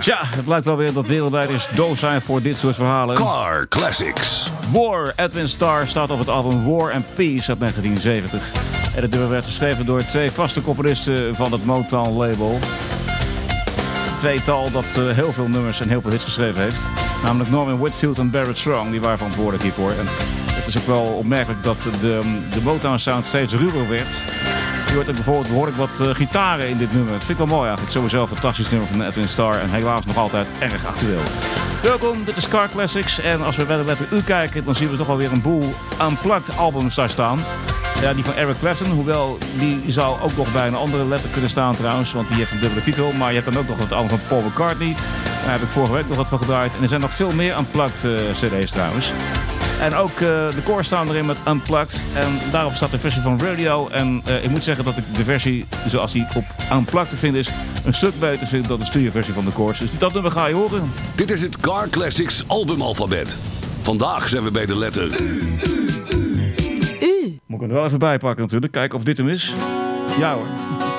Tja, het blijkt wel weer dat wereldwijders doof zijn voor dit soort verhalen. Car Classics. War, Edwin Starr staat op het album War and Peace uit 1970. En het nummer werd geschreven door twee vaste componisten van het Motown-label. Tweetal dat heel veel nummers en heel veel hits geschreven heeft. Namelijk Norman Whitfield en Barrett Strong, die waren verantwoordelijk hiervoor. En het is ook wel opmerkelijk dat de Motown-sound steeds ruwer werd. Je hoort ook bijvoorbeeld behoorlijk wat gitaren in dit nummer. Dat vind ik wel mooi eigenlijk. Sowieso een fantastisch nummer van Edwin Starr en helaas nog altijd erg actueel. Welkom, dit is Car Classics. En als we bij de letter U kijken, dan zien we toch alweer een boel unplugged albums daar staan. Ja, die van Eric Clapton, hoewel die zou ook nog bij een andere letter kunnen staan trouwens, want die heeft een dubbele titel. Maar je hebt dan ook nog het album van Paul McCartney. Daar heb ik vorige week nog wat van gedraaid. En er zijn nog veel meer unplugged cd's trouwens. En ook de core staan erin met Unplugged. En daarop staat de versie van Radio. En ik moet zeggen dat ik de versie zoals die op Unplugged te vinden is een stuk beter vind dan de studioversie van de Coors. Dus dat nummer ga je horen. Dit is het Car Classics albumalfabet. Vandaag zijn we bij de letter U. Moet ik hem er wel even bij pakken natuurlijk. Kijken of dit hem is. Ja hoor.